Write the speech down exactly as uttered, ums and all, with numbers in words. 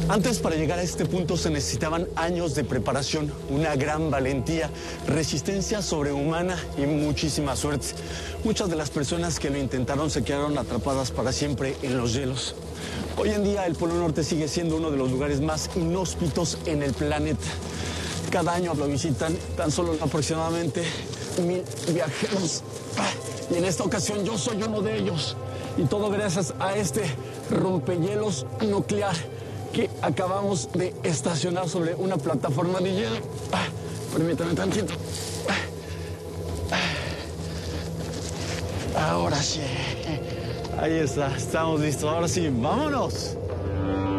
Antes, para llegar a este punto se necesitaban años de preparación, una gran valentía, resistencia sobrehumana y muchísima suerte. Muchas de las personas que lo intentaron se quedaron atrapadas para siempre en los hielos. Hoy en día el Polo Norte sigue siendo uno de los lugares más inhóspitos en el planeta. Cada año lo visitan tan solo aproximadamente mil viajeros. Y en esta ocasión yo soy uno de ellos. Y todo gracias a este rompehielos nuclear que acabamos de estacionar sobre una plataforma de hielo. Permítame tantito. Ahora sí. Ahí está, estamos listos. Ahora sí, vámonos.